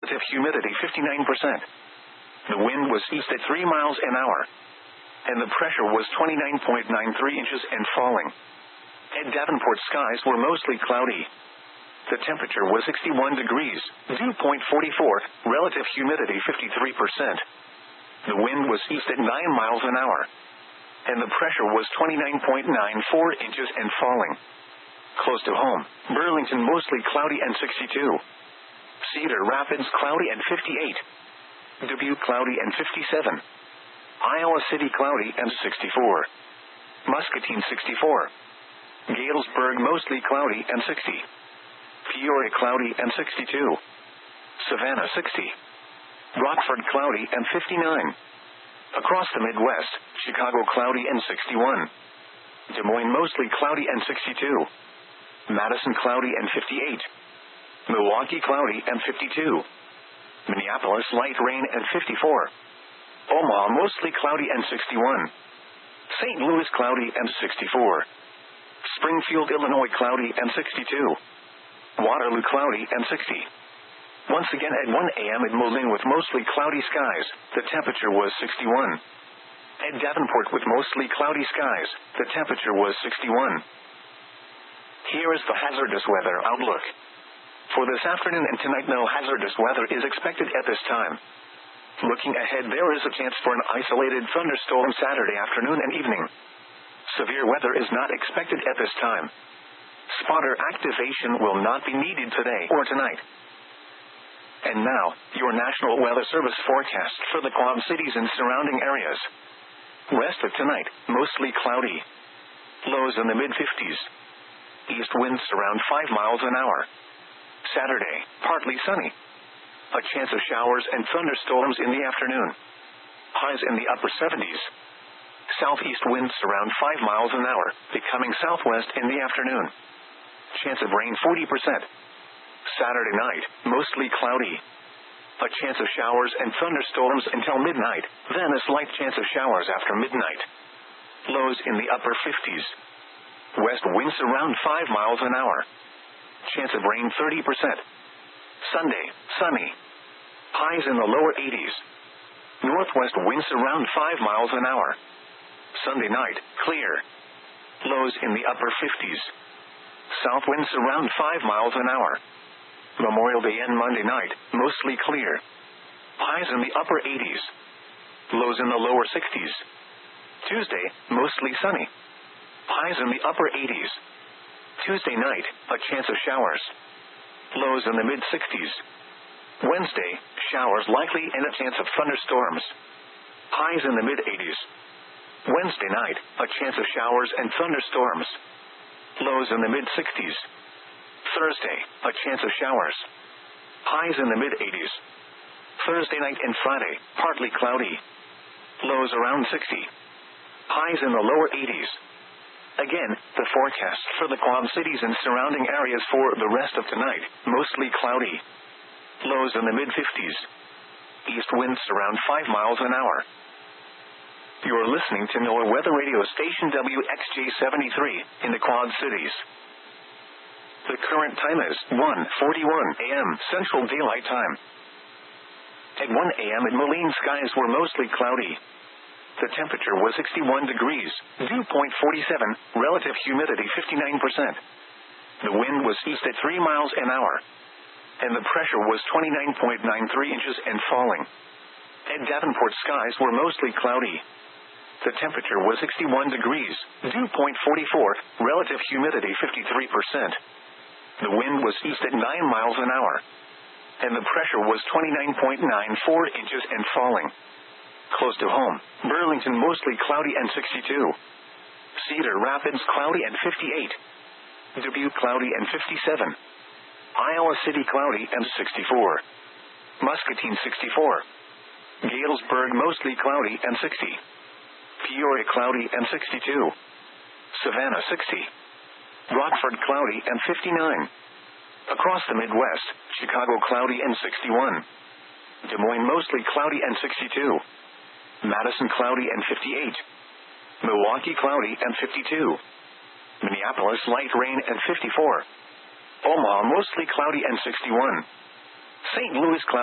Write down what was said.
Relative humidity 59%. The wind was east at 3 miles an hour. And the pressure was 29.93 inches and falling. At Davenport, skies were mostly cloudy. The temperature was 61 degrees, dew point 44, relative humidity 53%. The wind was east at 9 miles an hour. And the pressure was 29.94 inches and falling. Close to home, Burlington mostly cloudy and 62. Cedar Rapids cloudy and 58. Dubuque cloudy and 57. Iowa City cloudy and 64. Muscatine 64. Galesburg mostly cloudy and 60. Peoria cloudy and 62. Savannah 60. Rockford cloudy and 59. Across the Midwest, Chicago cloudy and 61. Des Moines mostly cloudy and 62. Madison cloudy and 58. Milwaukee cloudy and 52. Minneapolis light rain and 54. Omaha mostly cloudy and 61. St. Louis cloudy and 64. Springfield, Illinois cloudy and 62. Waterloo cloudy and 60. Once again at 1 a.m. at Moline with mostly cloudy skies, the temperature was 61. At Davenport with mostly cloudy skies, the temperature was 61. Here is the hazardous weather outlook. For this afternoon and tonight, no hazardous weather is expected at this time. Looking ahead, there is a chance for an isolated thunderstorm Saturday afternoon and evening. Severe weather is not expected at this time. Spotter activation will not be needed today or tonight. And now, your National Weather Service forecast for the Quad Cities and surrounding areas. West of tonight, mostly cloudy. Lows in the mid-50s. East winds around 5 miles an hour. Saturday, partly sunny. A chance of showers and thunderstorms in the afternoon. Highs in the upper 70s. Southeast winds around 5 miles an hour, becoming southwest in the afternoon. Chance of rain 40%. Saturday night, mostly cloudy. A chance of showers and thunderstorms until midnight, then a slight chance of showers after midnight. Lows in the upper 50s. West winds around 5 miles an hour. Chance of rain 30%. Sunday, sunny. Highs in the lower 80s. Northwest winds around 5 miles an hour. Sunday night, clear. Lows in the upper 50s. South winds around 5 miles an hour. Memorial Day and Monday night, mostly clear. Highs in the upper 80s. Lows in the lower 60s. Tuesday, mostly sunny. Highs in the upper 80s. Tuesday night, a chance of showers. Lows in the mid-60s. Wednesday, showers likely and a chance of thunderstorms. Highs in the mid-80s. Wednesday night, a chance of showers and thunderstorms. Lows in the mid-60s. Thursday, a chance of showers. Highs in the mid-80s. Thursday night and Friday, partly cloudy. Lows around 60. Highs in the lower 80s. Again, the forecast for the Quad Cities and surrounding areas for the rest of tonight, mostly cloudy. Lows in the mid-50s. East winds around 5 miles an hour. You're listening to NOAA Weather Radio Station WXJ73 in the Quad Cities. The current time is 1:41 a.m. Central Daylight Time. At 1 a.m. at Moline, skies were mostly cloudy. The temperature was 61 degrees, dew point 47, relative humidity 59%. The wind was east at 3 miles an hour. And the pressure was 29.93 inches and falling. At Davenport, skies were mostly cloudy. The temperature was 61 degrees, dew point 44, relative humidity 53%. The wind was east at 9 miles an hour. And the pressure was 29.94 inches and falling. Close to home, Burlington mostly cloudy and 62. Cedar Rapids cloudy and 58. Dubuque cloudy and 57. Iowa City cloudy and 64. Muscatine 64. Galesburg mostly cloudy and 60. Peoria cloudy and 62. Savannah 60. Rockford cloudy and 59. Across the Midwest, Chicago cloudy and 61. Des Moines mostly cloudy and 62. Madison cloudy and 58. Milwaukee cloudy and 52. Minneapolis light rain and 54. Omaha mostly cloudy and 61. St. Louis cloudy